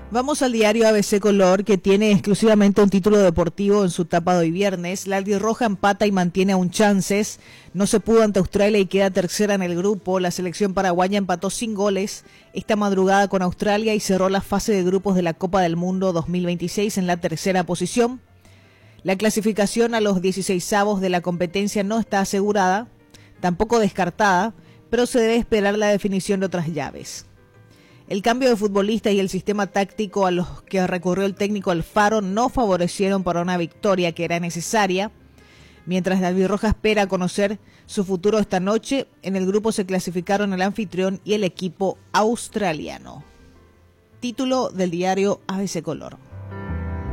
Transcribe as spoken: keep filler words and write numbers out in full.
Vamos al diario A B C Color, que tiene exclusivamente un título deportivo en su tapa de hoy viernes. La albirroja empata y mantiene aún chances. No se pudo ante Australia y queda tercera en el grupo. La selección paraguaya empató sin goles esta madrugada con Australia y cerró la fase de grupos de la Copa del Mundo dos mil veintiséis en la tercera posición. La clasificación a los dieciseisavos de la competencia no está asegurada, tampoco descartada, pero se debe esperar la definición de otras llaves. El cambio de futbolistas y el sistema táctico a los que recurrió el técnico Alfaro no favorecieron para una victoria que era necesaria. Mientras la albirroja espera conocer su futuro esta noche, en el grupo se clasificaron el anfitrión y el equipo australiano. Título del diario A B C Color.